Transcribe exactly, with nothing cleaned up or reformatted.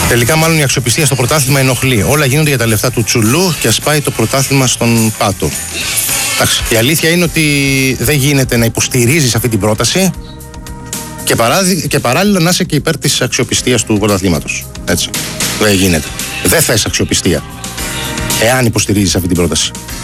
Τελικά, μάλλον η αξιοπιστία στο πρωτάθλημα ενοχλεί. Όλα γίνονται για τα λεφτά του Τσουλού και ας πάει το πρωτάθλημα στον πάτο. Εντάξει, η αλήθεια είναι ότι δεν γίνεται να υποστηρίζεις αυτή την πρόταση και, παράδει, και παράλληλα να είσαι και υπέρ της αξιοπιστίας του πρωταθλήματος. Έτσι. Δεν γίνεται. Δεν θες αξιοπιστία εάν υποστηρίζεις αυτή την πρόταση.